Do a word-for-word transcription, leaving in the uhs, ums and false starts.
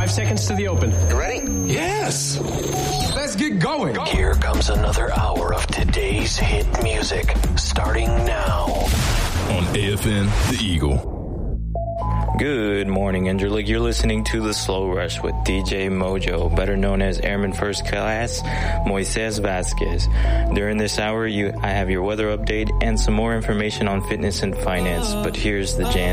Five seconds to the open. You ready? Yes. Let's get going. Go. Here comes another hour of today's hit music, starting now. On A F N, The Eagle. Good morning, Interleague. You're listening to The Slow Rush with D J Mojo, better known as Airman First Class, Moises Vasquez. During this hour, you, I have your weather update and some more information on fitness and finance, but here's the jam